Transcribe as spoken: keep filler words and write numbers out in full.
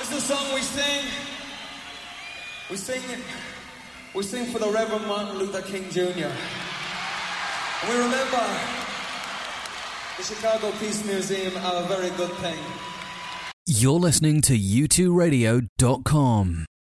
This is the song we sing. We sing it. We sing for the Reverend Martin Luther King Junior And we remember the Chicago Peace Museum, a very good thing. You're listening to U two radio dot com.